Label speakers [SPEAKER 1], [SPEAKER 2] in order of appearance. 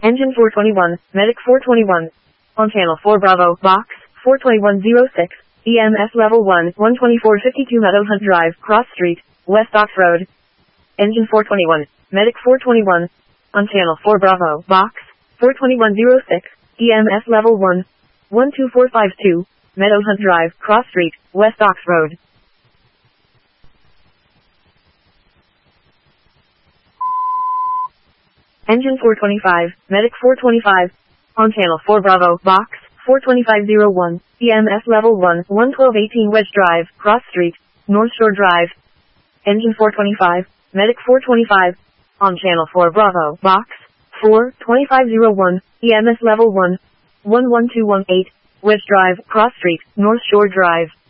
[SPEAKER 1] Engine 421, Medic 421. On channel 4 Bravo, box, 42106, EMS level 1, 12452 Meadow Hunt Drive, Cross Street, West Ox Road. Engine 421, Medic 421. On channel 4 Bravo, box, 42106, EMS level 1, 12452, Meadow Hunt Drive, Cross Street, West Ox Road. Engine 425, Medic 425. On channel 4 Bravo, box, 42501, EMS level 1, 11218 Wedge Drive, Cross Street, North Shore Drive. Engine 425, Medic 425. On channel 4 Bravo, box, 42501, EMS level 1, 11218, Wedge Drive, Cross Street, North Shore Drive.